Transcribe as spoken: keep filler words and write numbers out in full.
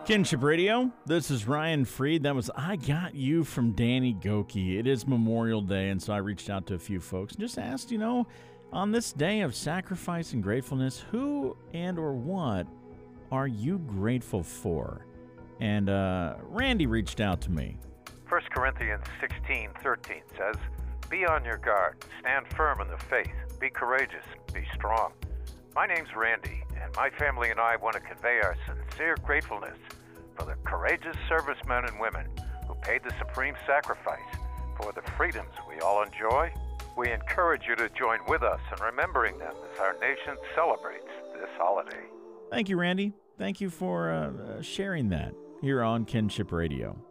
Kinship Radio, this is Ryan Freed. That was I Got You from Danny Gokey. It is Memorial Day, and so I reached out to a few folks and just asked, you know, on this day of sacrifice and gratefulness, who and or what are you grateful for? And uh, Randy reached out to me. First Corinthians sixteen thirteen says, "Be on your guard, stand firm in the faith, be courageous, be strong." My name's Randy, and my family and I want to convey our sincere gratefulness for the courageous servicemen and women who paid the supreme sacrifice for the freedoms we all enjoy. We encourage you to join with us in remembering them as our nation celebrates this holiday. Thank you, Randy. Thank you for uh, sharing that here on Kinship Radio.